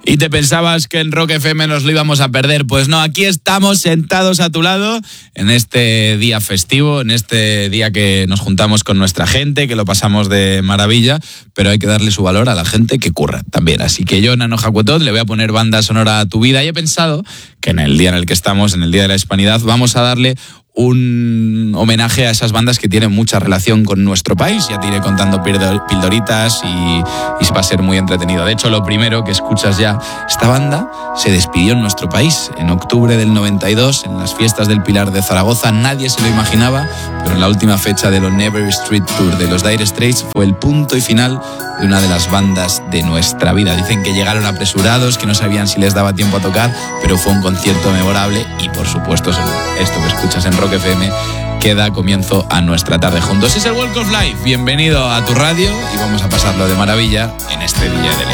Y te pensabas que en Rock FM nos lo íbamos a perder. Pues no, aquí estamos sentados a tu lado en este día festivo, en este día que nos juntamos con nuestra gente, que lo pasamos de maravilla, pero hay que darle su valor a la gente que curra también. Así que yo, Nano Jacuetot, le voy a poner banda sonora a tu vida y he pensado que en el día en el que estamos, en el Día de la Hispanidad, vamos a darle un homenaje a esas bandas que tienen mucha relación con nuestro país. Ya te iré contando pildoritas y va a ser muy entretenido. De hecho, lo primero que escuchas ya, esta banda se despidió en nuestro país en octubre del 92 en las fiestas del Pilar de Zaragoza. Nadie se lo imaginaba, pero en la última fecha de los Never Street Tour de los Dire Straits fue el punto y final de una de las bandas de nuestra vida. Dicen que llegaron apresurados, que no sabían si les daba tiempo a tocar, pero fue un concierto memorable y, por supuesto, esto que escuchas en Rock FM que da comienzo a nuestra tarde juntos. Es el Walk of Life. Bienvenido a tu radio y vamos a pasarlo de maravilla en este día de